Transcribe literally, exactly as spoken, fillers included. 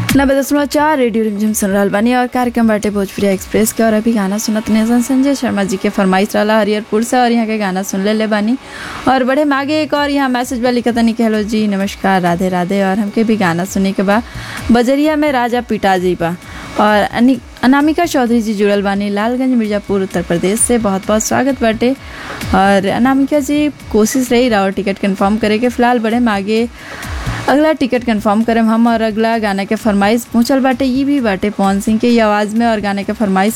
नब्बे दशमलव चार रेडियो रिमझिम सुन रहल बानी और कार्यक्रम बाटे भोजपुरी एक्सप्रेस के। और अभी गाना सुनत नेजन संजय शर्मा जी के फरमाइश रहा हरियरपुर से, और यहाँ के गाना सुन ले ले बानी। और बड़े मागे एक और यहाँ मैसेज बा लिखा तनी, हेलो जी नमस्कार राधे राधे, और हमके भी गाना सुने के बा। बजरिया में राजा पिताजी बा। और अनि अनामिका चौधरी जी जुड़ल बानी लालगंज मिर्जापुर उत्तर प्रदेश से, बहुत बहुत स्वागत बाटे। और अनामिका जी कोशिश रही रहा और टिकट कंफर्म करे के। फिलहाल बड़े मागे अगला टिकट कंफर्म करें हम, और अगला गाने के फरमाइश पहुँचल बाटे। ये भी बाटे पवन सिंह के आवाज़ में, और गाने के फरमाइश